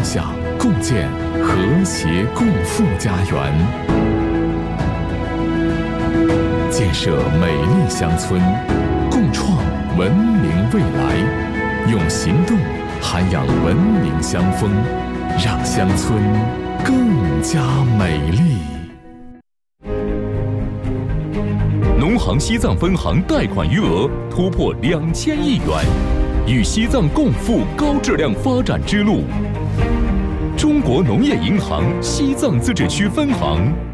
下，共建和谐共富家园，建设美丽乡村，共创文明未来，用行动涵养文明乡风，让乡村更加美丽。 农行西藏分行贷款余额突破2000亿元，与西藏共赴高质量发展之路。中国农业银行西藏自治区分行